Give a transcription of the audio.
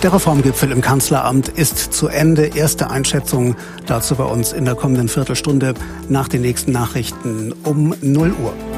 Der Reformgipfel im Kanzleramt ist zu Ende. Erste Einschätzung dazu bei uns in der kommenden Viertelstunde nach den nächsten Nachrichten um 0 Uhr.